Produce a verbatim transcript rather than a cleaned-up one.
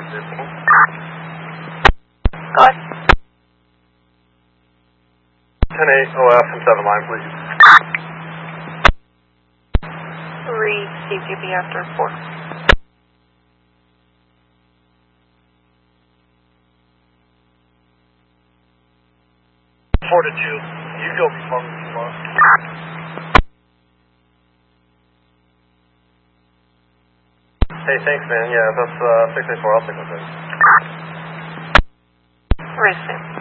Go ahead. ten eight O F and seven line, please. three, Steve, give me after four. four to two. You go before me tomorrow. Hey, thanks, man. Yeah, that's uh, six eight four. I'll take with it. Resume.